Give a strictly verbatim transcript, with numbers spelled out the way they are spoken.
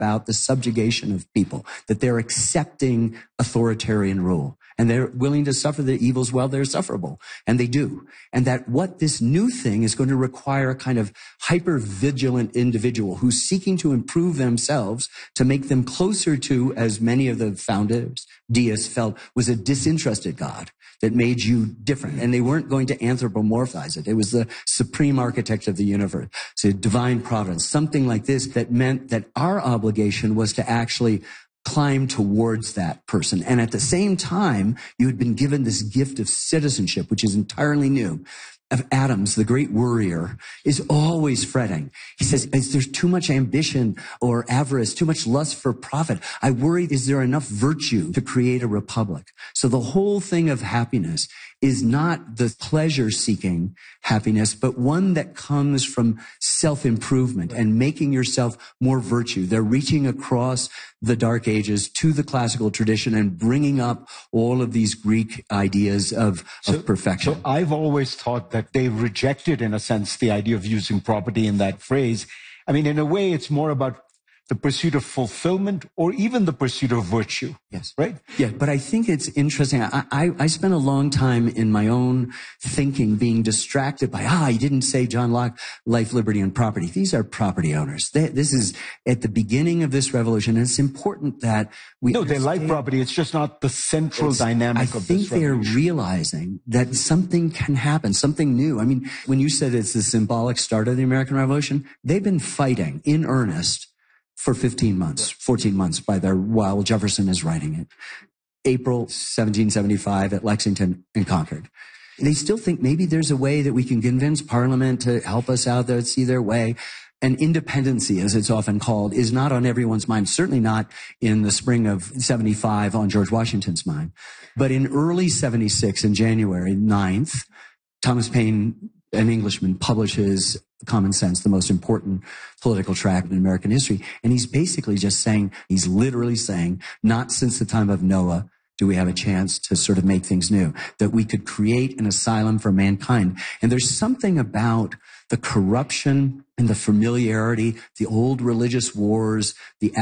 about the subjugation of people, that they're accepting authoritarian rule. And they're willing to suffer the evils while they're sufferable. And they do. And that what this new thing is going to require a kind of hyper-vigilant individual who's seeking to improve themselves to make them closer to, as many of the founders, deists felt, was a disinterested God that made you different. And they weren't going to anthropomorphize it. It was the supreme architect of the universe. It's a divine providence, something like this that meant that our obligation was to actually climb towards that person. And at the same time, you had been given this gift of citizenship, which is entirely new. Of Adams, the great worrier, is always fretting. He says, is there too much ambition or avarice, too much lust for profit? I worry, is there enough virtue to create a republic? So the whole thing of happiness is not the pleasure-seeking happiness, but one that comes from self-improvement and making yourself more virtue. They're reaching across the Dark Ages to the classical tradition and bringing up all of these Greek ideas of, so, of perfection. So I've always thought that they rejected, in a sense, the idea of using property in that phrase. I mean, in a way, it's more about the pursuit of fulfillment or even the pursuit of virtue. Yes. Right? Yeah, but I think it's interesting. I, I, I spent a long time in my own thinking being distracted by, ah, he didn't say, John Locke, life, liberty, and property. These are property owners. They, this is at the beginning of this revolution, and it's important that we... No, they like property. It's just not the central dynamic I of this think they're revolution. realizing that something can happen, something new. I mean, when you said it's the symbolic start of the American Revolution, they've been fighting in earnest for fifteen months, fourteen months by their, while Jefferson is writing it. April seventeen seventy-five at Lexington and Concord. They still think maybe there's a way that we can convince Parliament to help us out there, see their way. And independency, as it's often called, is not on everyone's mind, certainly not in the spring of seventy-five on George Washington's mind. But in early seventy-six, in January ninth, Thomas Paine, an Englishman, publishes Common Sense, the most important political tract in American history. And he's basically just saying, he's literally saying, not since the time of Noah do we have a chance to sort of make things new, that we could create an asylum for mankind. And there's something about the corruption and the familiarity, the old religious wars, the